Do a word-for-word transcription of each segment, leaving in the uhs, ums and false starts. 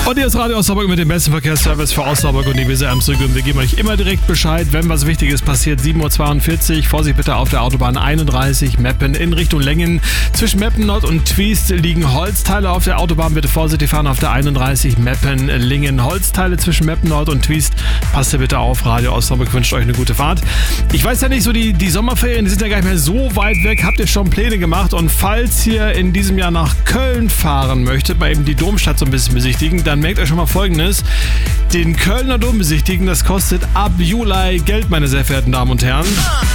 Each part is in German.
Und hier ist Radio Osnabrück mit dem besten Verkehrsservice für Osnabrück und die Weser Erzgebirge. Wir geben euch immer direkt Bescheid, wenn was Wichtiges passiert. sieben Uhr zweiundvierzig. Vorsicht bitte auf der Autobahn einunddreißig Meppen in Richtung Lengen. Zwischen Meppen Nord und Twiest liegen Holzteile auf der Autobahn. Bitte vorsichtig fahren auf der einunddreißig Meppen Lingen. Holzteile zwischen Meppen Nord und Twiest. Passt ihr bitte auf. Radio Osnabrück wünscht euch eine gute Fahrt. Ich weiß ja nicht, so die, die Sommerferien, die sind ja gar nicht mehr so weit weg. Habt ihr schon Pläne gemacht? Und falls ihr in diesem Jahr nach Köln fahren möchtet, mal eben die Domstadt so ein bisschen besichtigen, dann merkt euch schon mal Folgendes. Den Kölner Dom besichtigen, das kostet ab Juli Geld, meine sehr verehrten Damen und Herren.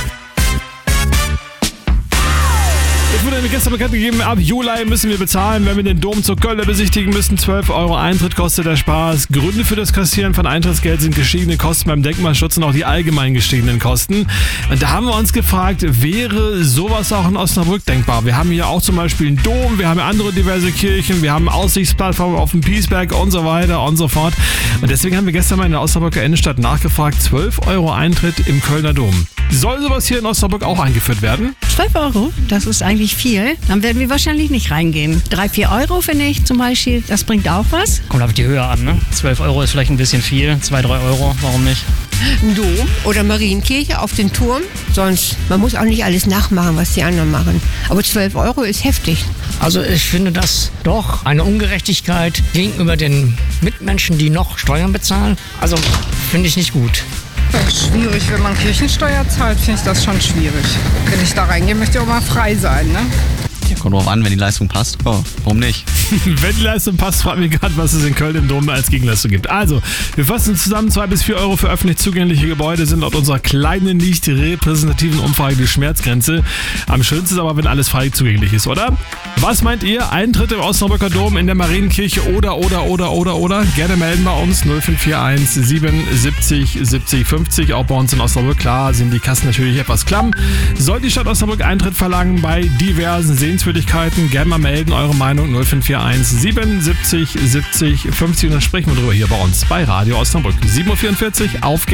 Es wurde gestern bekannt gegeben, ab Juli müssen wir bezahlen, wenn wir den Dom zur Kölner besichtigen müssen. zwölf Euro Eintritt kostet der Spaß. Gründe für das Kassieren von Eintrittsgeld sind gestiegene Kosten beim Denkmalschutz und auch die allgemein gestiegenen Kosten. Und da haben wir uns gefragt, wäre sowas auch in Osnabrück denkbar? Wir haben hier auch zum Beispiel einen Dom, wir haben andere diverse Kirchen, wir haben Aussichtsplattformen auf dem Piesberg und so weiter und so fort. Und deswegen haben wir gestern mal in der Osnabrücker Innenstadt nachgefragt, zwölf Euro Eintritt im Kölner Dom. Soll sowas hier in Osnabrück auch eingeführt werden? zwölf Euro, das ist eigentlich viel. Dann werden wir wahrscheinlich nicht reingehen. drei, vier Euro finde ich zum Beispiel, das bringt auch was. Kommt auf die Höhe an, ne? zwölf Euro ist vielleicht ein bisschen viel, zwei, drei Euro, warum nicht? Ein Dom oder Marienkirche auf den Turm. Sonst, man muss auch nicht alles nachmachen, was die anderen machen. Aber zwölf Euro ist heftig. Also ich finde das doch eine Ungerechtigkeit gegenüber den Mitmenschen, die noch Steuern bezahlen. Also finde ich nicht gut. Ja, schwierig, wenn man Kirchensteuer zahlt, finde ich das schon schwierig. Wenn ich da reingehe, möchte ich auch mal frei sein, ne? Ja, kommt drauf an, wenn die Leistung passt. Oh, warum nicht? Wenn die Leistung passt, fragt mich gerade, was es in Köln im Dom als Gegenleistung gibt. Also, wir fassen zusammen, zwei bis vier Euro für öffentlich zugängliche Gebäude sind laut unserer kleinen, nicht repräsentativen Umfrage die Schmerzgrenze. Am schönsten ist aber, wenn alles frei zugänglich ist, oder? Was meint ihr? Eintritt im Osnabrücker Dom, in der Marienkirche oder, oder, oder, oder, oder? Gerne melden bei uns null fünf vier eins siebenundsiebzig siebzig fünfzig. Auch bei uns in Osnabrück, klar, sind die Kassen natürlich etwas klamm. Soll die Stadt Osnabrück Eintritt verlangen bei diversen Sehenswürdigkeiten? Gerne mal melden, eure Meinung null fünf vier eins siebenundsiebzig siebzig fünfzig und dann sprechen wir drüber hier bei uns bei Radio Osnabrück. sieben Uhr vierundvierzig, auf geht's.